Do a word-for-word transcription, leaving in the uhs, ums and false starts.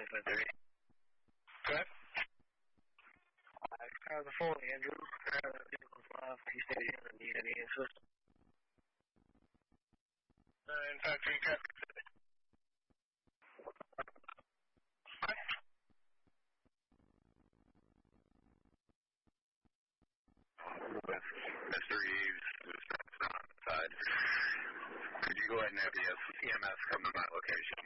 management three. Okay. I have the phone, Andrew. I have the vehicle off. He said he doesn't need any assistance. nine five three, traffic. With Mister Eves, who's on the side. Could you go ahead and have the E M S come to my location?